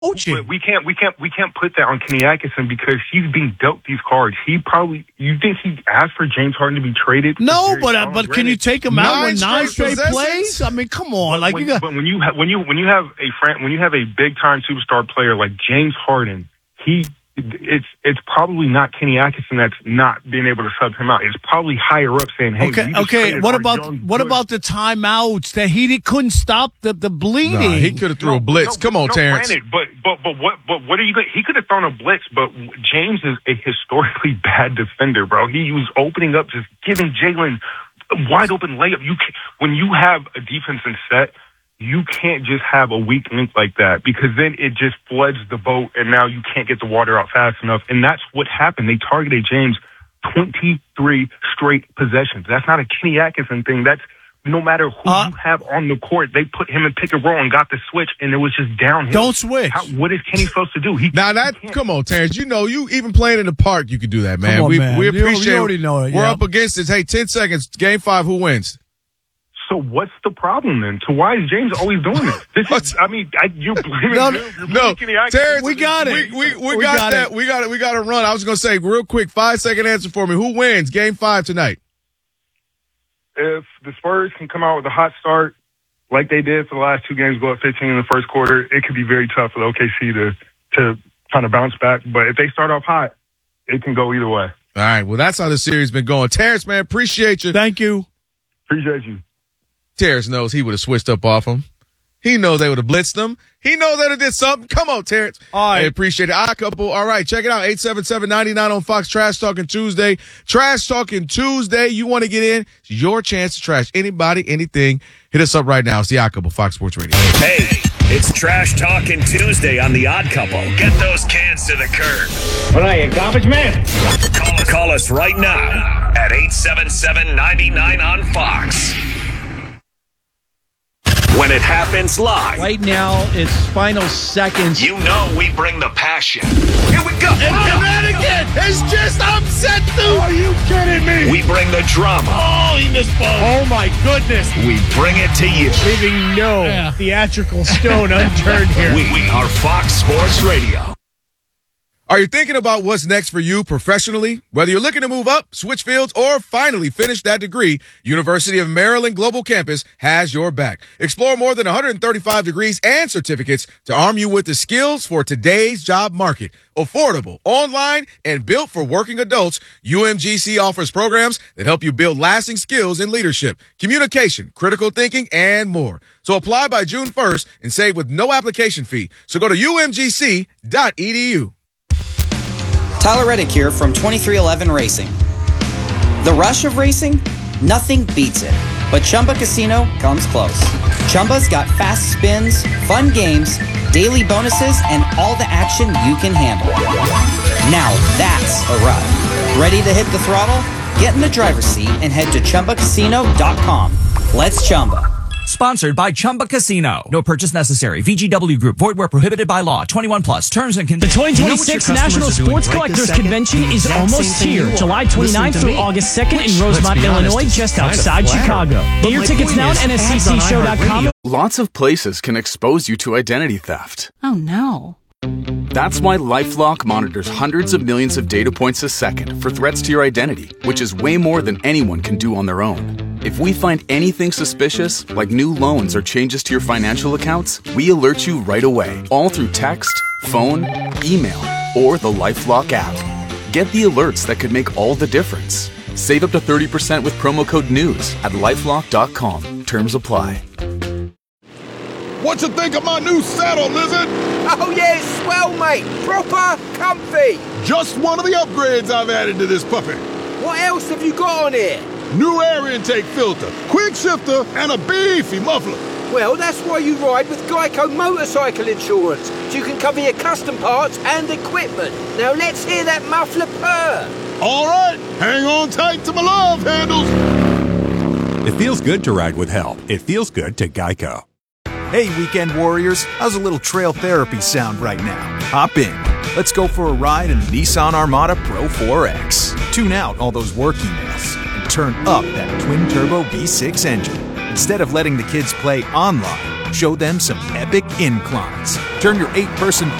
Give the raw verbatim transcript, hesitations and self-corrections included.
coaching. But we can't, we can't, we can't put that on Kenny Atkinson because he's being dealt these cards. He probably, you think he asked for James Harden to be traded? No, but uh, but can you take him out with nine straight possessions? plays? I mean, come on, But like when, you got. but when you ha- when you when you have a friend, when you have a big time superstar player like James Harden, he it's it's probably not Kenny Atkinson that's not being able to sub him out. It's probably higher up saying, "Hey, Okay, we just okay. traded What our about young what good- about the timeouts that he did, couldn't stop the the bleeding? Nah, he could have threw No, a blitz. no, Come on, no, Terrence. Granted, but but but what but what are you? Gonna, he could have thrown a blitz, but James is a historically bad defender, bro. He was opening up, just giving Jalen a wide open layup. You can, when you have a defense in set, you can't just have a weak link like that because then it just floods the boat, and now you can't get the water out fast enough. And that's what happened. They targeted James twenty-three straight possessions. That's not a Kenny Atkinson thing. That's no matter who Uh, you have on the court, they put him in pick and roll and got the switch, and it was just downhill. Don't switch. How, what is Kenny supposed to do? He Now that, he can't. come on, Terrence. You know, you even playing in the park, you could do that, man. Come on, we man. we You- you appreciate. already know it, We're yeah. up against this. Hey, ten seconds. Game five. Who wins? So what's the problem then? So why is James always doing this? This is, I mean, I, you're blaming No, him. You're blaming No, Kenny Atkinson. Terrence, We got it. We we, we, We got, got that. it. We got it. We got to run. I was gonna say real quick, five second answer for me. Who wins Game Five tonight? If the Spurs can come out with a hot start like they did for the last two games, go up fifteen in the first quarter, it could be very tough for the O K C to to kind of bounce back. But if they start off hot, it can go either way. All right. Well, that's how the series been going. Terrence, man, appreciate you. Thank you. Appreciate you. Terrence knows he would have switched up off him. He knows they would have blitzed him. He knows they would have did something. Come on, Terrence. All right. I appreciate it. I couple. All right. Check it out. eight seven seven, nine nine on Fox. Trash Talking Tuesday. Trash Talking Tuesday. You want to get in? It's your chance to trash anybody, anything. Hit us up right now. It's the Odd Couple, Fox Sports Radio. Hey, it's Trash Talking Tuesday on The Odd Couple. Get those cans to the curb. What are you, garbage man? Call, call us right now at eight seven seven, nine nine on Fox. When it happens live, Right now, it's final seconds. you know we bring the passion. Here we go. And that again. It's just upset, dude. Are you kidding me? we bring the drama. Oh, he missed ball. Oh, my goodness. We bring it to you. Leaving no theatrical stone unturned here. We, we are Fox Sports Radio. Are you thinking about what's next for you professionally? Whether you're looking to move up, switch fields, or finally finish that degree, University of Maryland Global Campus has your back. Explore more than one hundred thirty-five degrees and certificates to arm you with the skills for today's job market. Affordable, online, and built for working adults, U M G C offers programs that help you build lasting skills in leadership, communication, critical thinking, and more. So apply by June first and save with no application fee. So go to U M G C dot E D U. Tyler Reddick here from twenty-three eleven Racing. The rush of racing? Nothing beats it. But Chumba Casino comes close. Chumba's got fast spins, fun games, daily bonuses, and all the action you can handle. Now that's a ride. Ready to hit the throttle? Get in the driver's seat and head to Chumba Casino dot com. Let's Chumba. Sponsored by Chumba Casino. No purchase necessary. V G W Group. Void where prohibited by law. twenty-one plus. Terms and The conditions. twenty twenty-six National Sports Collectors Convention is almost here. July twenty-ninth through August second in Rosemont, Illinois, just outside Chicago. Get your tickets now at N S C C show dot com. Lots of places can expose you to identity theft. Oh, no. That's why LifeLock monitors hundreds of millions of data points a second for threats to your identity, which is way more than anyone can do on their own. If we find anything suspicious, like new loans or changes to your financial accounts, we alert you right away, all through text, phone, email, or the LifeLock app. Get the alerts that could make all the difference. Save up to thirty percent with promo code NEWS at lifelock dot com. Terms apply. What you think of my new saddle, Lizard? Oh, yeah, it's swell, mate. Proper comfy. Just one of the upgrades I've added to this puppy. What else have you got on here? New air intake filter, quick shifter, and a beefy muffler. Well, that's why you ride with Geico Motorcycle Insurance, so you can cover your custom parts and equipment. Now let's hear that muffler purr. All right, hang on tight to my love handles. It feels good to ride with help. It feels good to Geico. Hey, weekend warriors, how's a little trail therapy sound right now? Hop in. Let's go for a ride in the Nissan Armada Pro four X. Tune out all those work emails and turn up that twin-turbo V six engine. Instead of letting the kids play online, Show them some epic inclines. Turn your eight-person